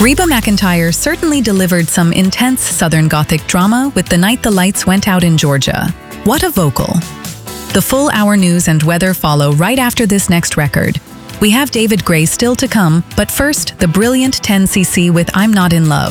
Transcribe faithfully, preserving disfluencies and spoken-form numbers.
Reba McEntire certainly delivered some intense Southern Gothic drama with The Night the Lights Went Out in Georgia. What a vocal. The full hour news and weather follow right after this next record. We have David Gray still to come, but first, the brilliant ten C C with I'm Not in Love.